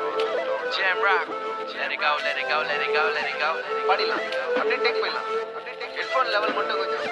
Jam rock. Let it go, let it go, let it go, let it go. பாடிடலாம் அப்படியே take பண்ணலாம். Headphone level மட்டும் கொஞ்சம்